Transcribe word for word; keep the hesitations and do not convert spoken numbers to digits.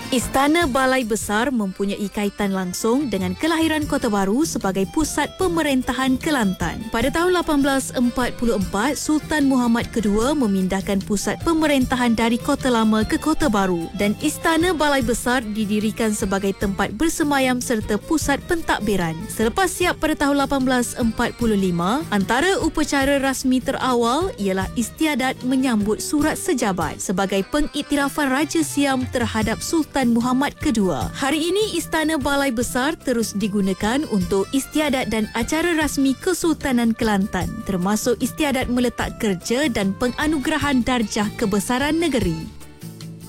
Istana Balai Besar mempunyai kaitan langsung dengan kelahiran Kota Baru sebagai pusat pemerintahan Kelantan. Pada tahun lapan belas empat puluh empat, Sultan Muhammad kedua memindahkan pusat pemerintahan dari Kota Lama ke Kota Baru dan Istana Balai Besar didirikan sebagai tempat bersemayam serta pusat pentadbiran. Selepas siap pada tahun lapan belas empat puluh lima, antara upacara rasmi terawal ialah istiadat menyambut surat sejabat sebagai pengiktirafan Raja Siam terhadap Sultan Muhammad kedua. Hari ini Istana Balai Besar terus digunakan untuk istiadat dan acara rasmi Kesultanan Kelantan, termasuk istiadat meletak kerja dan penganugerahan darjah kebesaran negeri.